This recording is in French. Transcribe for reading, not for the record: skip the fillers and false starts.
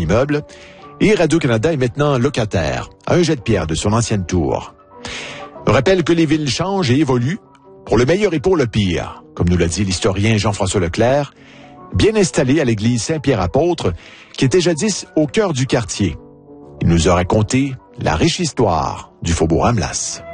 immeuble et Radio-Canada est maintenant locataire, à un jet de pierre de son ancienne tour. Je rappelle que les villes changent et évoluent, pour le meilleur et pour le pire, comme nous l'a dit l'historien Jean-François Leclerc, bien installé à l'église Saint-Pierre-Apôtre, qui était jadis au cœur du quartier. Il nous a raconté la riche histoire du Faubourg Amlas.